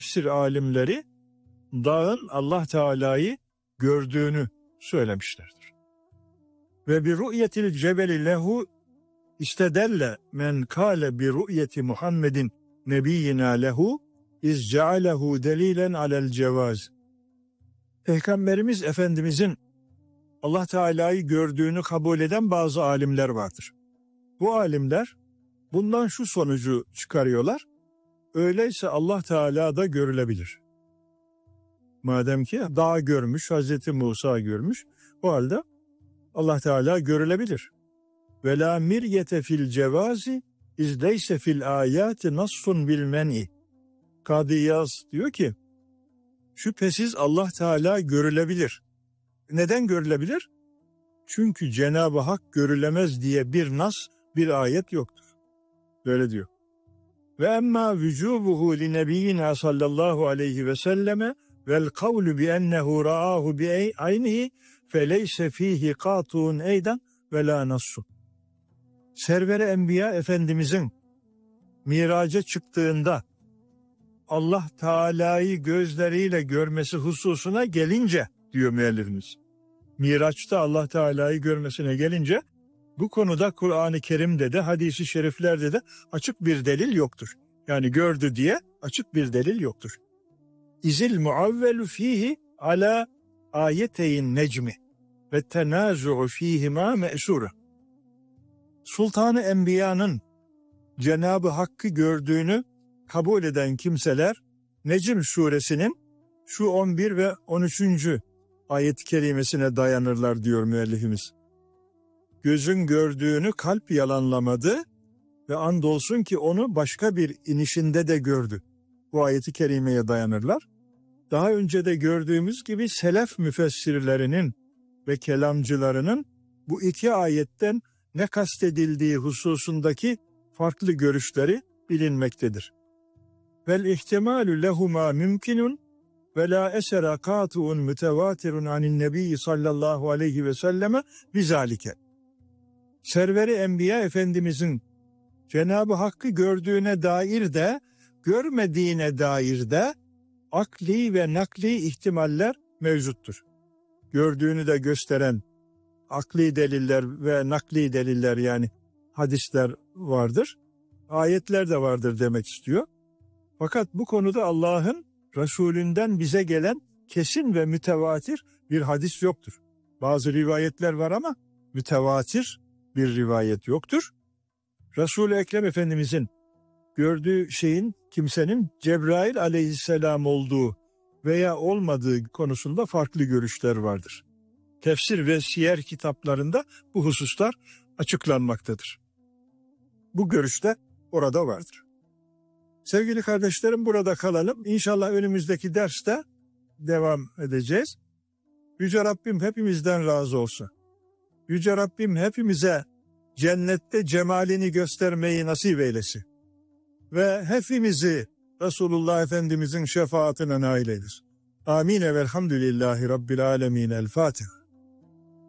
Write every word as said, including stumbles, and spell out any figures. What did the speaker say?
tefsir alimleri dağın Allah Teala'yı gördüğünü söylemişlerdir. Ve bir ru'yetil cebeli lehu istedelle men kâle bi ru'yeti Muhammedin nebiyyina lehu iz cealehu delilen alel cevaz. Peygamberimiz Efendimizin Allah Teala'yı gördüğünü kabul eden bazı alimler vardır. Bu alimler bundan şu sonucu çıkarıyorlar. Öyleyse Allah Teala da görülebilir. Madem ki dağ görmüş, Hazreti Musa görmüş, o halde Allah Teala görülebilir. Ve la miryete fil cevazi izdeyse fil ayati nassun bil men'i. Kadı İyaz diyor ki, şüphesiz Allah Teala görülebilir. Neden görülebilir? Çünkü Cenab-ı Hak görülemez diye bir nas, bir ayet yoktur. Böyle diyor. Ve emma vücubuhu li nebiyyina sallallahu aleyhi ve selleme vel kavlu bi ennehu ra'ahu bi aynihi feleyse fihi qatun eydan ve la nassu. Server-i Enbiya Efendimizin miraca çıktığında Allah Teala'yı gözleriyle görmesi hususuna gelince diyor müellifimiz. Miraçta Allah Teala'yı görmesine gelince bu konuda Kur'an-ı Kerim'de de hadis-i şeriflerde de açık bir delil yoktur. Yani gördü diye açık bir delil yoktur. İzil muavvelu fihi ala ayeteyn necmi ve tenazu'u fihima me'sura. Sultan-ı Enbiya'nın Cenab-ı Hakk'ı gördüğünü kabul eden kimseler Necm suresinin şu on bir ve on üçüncü ayet-i kerimesine dayanırlar diyor müellifimiz. Gözün gördüğünü kalp yalanlamadı ve andolsun ki onu başka bir inişinde de gördü. Bu ayet-i kerimeye dayanırlar. Daha önce de gördüğümüz gibi selef müfessirlerinin ve kelamcılarının bu iki ayetten ne kastedildiği hususundaki farklı görüşleri bilinmektedir. Vel ihtimalu lehuma mümkinun ve la esera katuun mütevatirun anin nebi sallallahu aleyhi ve selleme bizalike. Server-i Enbiya Efendimizin Cenab-ı Hakk'ı gördüğüne dair de görmediğine dair de akli ve nakli ihtimaller mevcuttur. Gördüğünü de gösteren akli deliller ve nakli deliller yani hadisler vardır. Ayetler de vardır demek istiyor. Fakat bu konuda Allah'ın Resulünden bize gelen kesin ve mütevatir bir hadis yoktur. Bazı rivayetler var ama mütevatir bir rivayet yoktur. Resul-i Ekrem Efendimizin gördüğü şeyin kimsenin Cebrail aleyhisselam olduğu veya olmadığı konusunda farklı görüşler vardır. Tefsir ve siyer kitaplarında bu hususlar açıklanmaktadır. Bu görüşler orada vardır. Sevgili kardeşlerim, burada kalalım. İnşallah önümüzdeki derste devam edeceğiz. Yüce Rabbim hepimizden razı olsun. Yüce Rabbim hepimize cennette cemalini göstermeyi nasip eylesin. Ve hepimizi Resulullah Efendimizin şefaatine nail eylesin. Amin ve elhamdülillahi Rabbil alemin. El Fatiha.